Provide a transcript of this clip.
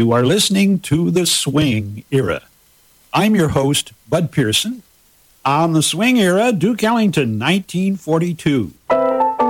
You are listening to The Swing Era. I'm your host, Bud Pearson. On The Swing Era, Duke Ellington, 1942.